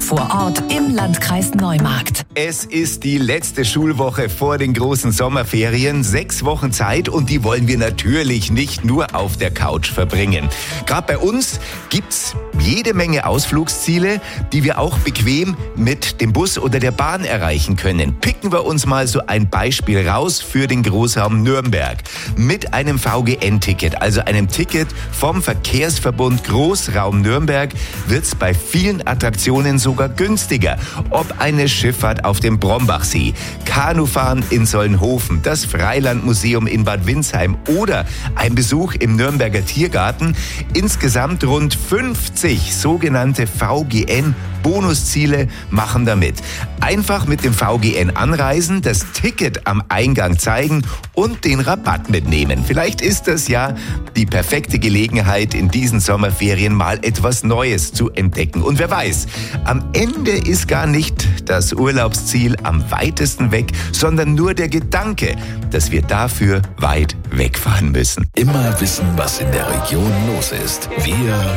vor Ort im Landkreis Neumarkt. Es ist die letzte Schulwoche vor den großen Sommerferien. 6 Wochen Zeit und die wollen wir natürlich nicht nur auf der Couch verbringen. Gerade bei uns gibt's jede Menge Ausflugsziele, die wir auch bequem mit dem Bus oder der Bahn erreichen können. Picken wir uns mal so ein Beispiel raus für den Großraum Nürnberg. Mit einem VGN-Ticket, also einem Ticket vom Verkehrsverbund Großraum Nürnberg, wird's bei vielen Attraktionen sogar günstiger. Ob eine Schifffahrt auf dem Brombachsee, Kanufahren in Solnhofen, das Freilandmuseum in Bad Windsheim oder ein Besuch im Nürnberger Tiergarten. Insgesamt rund 50 sogenannte VGN-Bonusziele machen damit. Einfach mit dem VGN anreisen, das Ticket am Eingang zeigen und den Rabatt mitnehmen. Vielleicht ist das ja die perfekte Gelegenheit, in diesen Sommerferien mal etwas Neues zu entdecken. Und wer weiß, am Ende ist gar nicht das Urlaubsziel am weitesten weg, sondern nur der Gedanke, dass wir dafür weit wegfahren müssen. Immer wissen, was in der Region los ist. Wir